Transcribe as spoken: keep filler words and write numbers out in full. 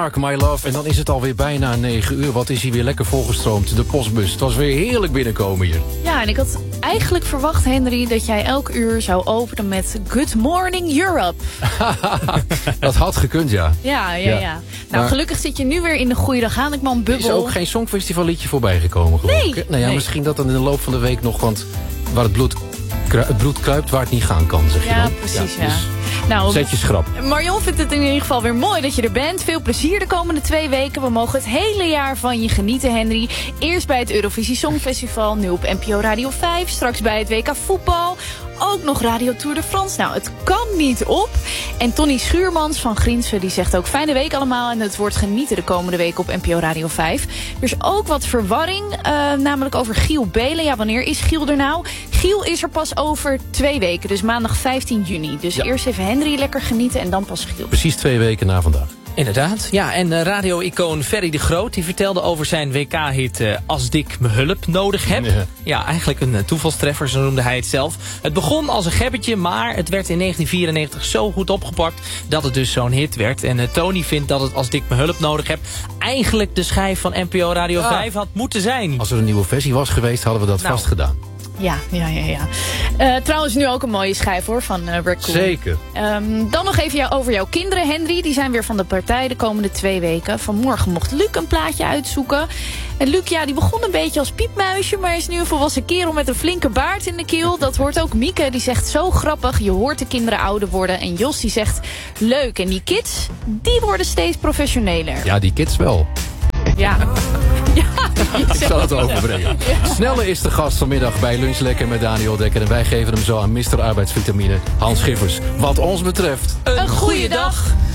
Mark, my love. En dan is het alweer bijna negen uur. Wat is hier weer lekker volgestroomd, de postbus. Het was weer heerlijk binnenkomen hier. Ja, en ik had eigenlijk verwacht, Henry, dat jij elk uur zou openen met Good Morning Europe. Dat had gekund, ja. Ja, ja, ja. ja. Nou, maar gelukkig zit je nu weer in de Goeie Dag Hanenkman bubbel. Er is ook geen songfestivalliedje voorbij gekomen, geloof nee. ik. Nou ja, nee. misschien dat dan in de loop van de week nog, want waar het bloed, het bloed kruipt, waar het niet gaan kan, zeg je ja, dan. precies, ja. Dus nou, zet je schrap. Marion vindt het in ieder geval weer mooi dat je er bent. Veel plezier de komende twee weken. We mogen het hele jaar van je genieten, Henry. Eerst bij het Eurovisie Songfestival, nu op N P O Radio vijf. Straks bij het W K Voetbal. Ook nog Radio Tour de France. Nou, het kan niet op. En Tony Schuurmans van Grinsven die zegt ook fijne week allemaal. En het wordt genieten de komende week op N P O Radio vijf. Er is ook wat verwarring, uh, namelijk over Giel Belen. Ja, wanneer is Giel er nou? Giel is er pas over twee weken, dus maandag vijftien juni. Dus ja. Eerst even Henry lekker genieten en dan pas Giel. Precies twee weken na vandaag. Inderdaad, ja, en uh, radio-icoon Ferry de Groot die vertelde over zijn W K-hit uh, Als ik me hulp nodig heb. Ja, ja eigenlijk een uh, toevalstreffer, zo noemde hij het zelf. Het begon als een gebbetje, maar het werd in negentien vierennegentig zo goed opgepakt dat het dus zo'n hit werd. En uh, Tony vindt dat het Als ik me hulp nodig heb eigenlijk de schijf van N P O Radio vijf had moeten zijn. Als er een nieuwe versie was geweest, hadden we dat nou. vast gedaan. Ja, ja, ja, ja. Uh, trouwens nu ook een mooie schijf hoor, van uh, Raccoon. Zeker. Um, dan nog even jou, over jouw kinderen, Henry. Die zijn weer van de partij de komende twee weken. Vanmorgen mocht Luc een plaatje uitzoeken. En Luc, ja, die begon een beetje als piepmuisje, maar is nu een volwassen kerel met een flinke baard in de keel. Dat hoort ook Mieke, die zegt zo grappig. Je hoort de kinderen ouder worden. En Jos, die zegt leuk. En die kids, die worden steeds professioneler. Ja, die kids wel. Ja. Ja, ik zal het overbrengen. Ja. Snelle is de gast vanmiddag bij Lunch Lekker met Daniel Dekker. En wij geven hem zo aan mister Arbeidsvitamine Hans Schiffers. Wat ons betreft, een, een goede dag. dag.